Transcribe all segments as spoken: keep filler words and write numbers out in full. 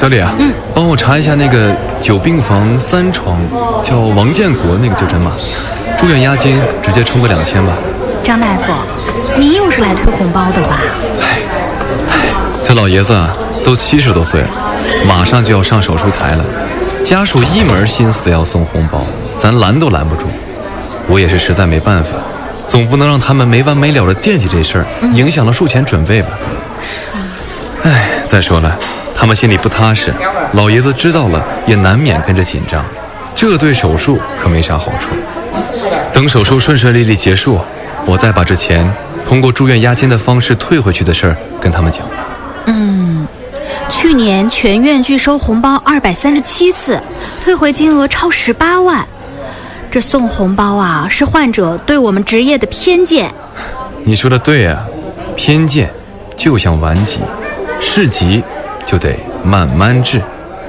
小李啊， 嗯， 帮我查一下那个九病房三床，叫王建国那个就诊码，住院押金直接充个两千吧。 张大夫，您又是来退红包的吧？ 哎，这老爷子啊，都七十多岁了，马上就要上手术台了，家属一门心思的要送红包，咱拦都拦不住。我也是实在没办法，总不能让他们没完没了的惦记这事儿，影响了术前准备吧。 是。 哎，再说了，他们心里不踏实，老爷子知道了也难免跟着紧张，这对手术可没啥好处。等手术顺顺利利结束，我再把这钱通过住院押金的方式退回去的事儿跟他们讲。 嗯，去年全院拒收红包二百三十七次，退回金额超十八万。这送红包啊，是患者对我们职业的偏见。 你说的对啊，偏见就像顽疾，是疾就得慢慢治。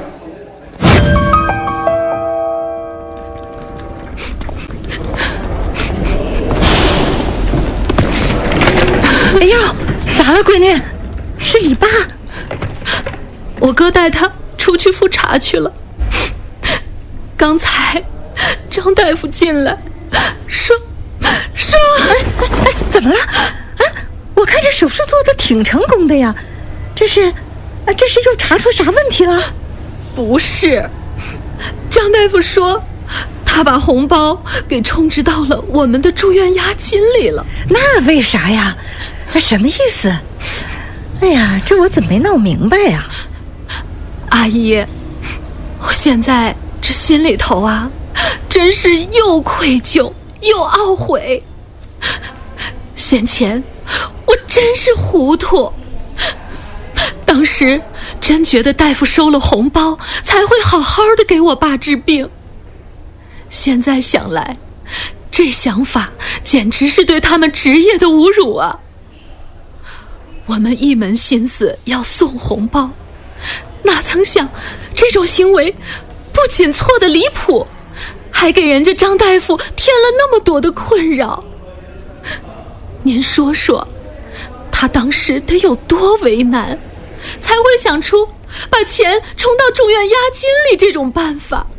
哎呦，咋了，闺女？是你爸？ 我哥带他出去复查去了。刚才张大夫进来说说哎哎，怎么了？啊，我看这手术做的挺成功的呀，这是啊，这是又查出啥问题了？ 不是，张大夫说他把红包给充值到了我们的住院押金里了。 那为啥呀？什么意思？哎呀，这我怎么没闹明白呀？ 阿姨，我现在这心里头啊，真是又愧疚又懊悔。先前我真是糊涂，当时真觉得大夫收了红包才会好好的给我爸治病。现在想来，这想法简直是对他们职业的侮辱啊！我们一门心思要送红包，哪曾想这种行为不仅错得离谱，还给人家张大夫添了那么多的困扰。您说说，他当时得有多为难，才会想出把钱充到住院押金里这种办法。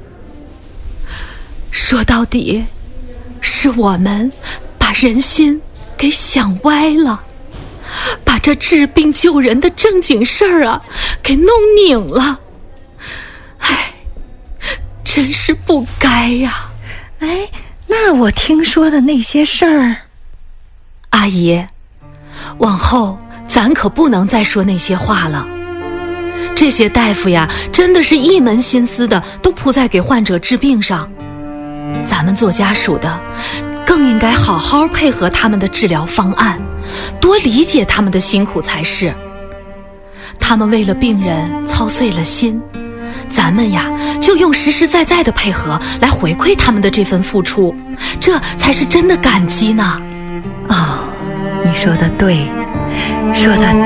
说到底，是我们把人心给想歪了，把这治病救人的正经事儿啊给弄拧了。唉，真是不该呀。 哎，那我听说的那些事儿， 阿姨，往后咱可不能再说那些话了。这些大夫呀，真的是一门心思的都扑在给患者治病上，咱们做家属的更应该好好配合他们的治疗方案，多理解他们的辛苦才是。他们为了病人操碎了心，咱们呀就用实实在在的配合来回馈他们的这份付出，这才是真的感激呢。 哦，你说的对，说的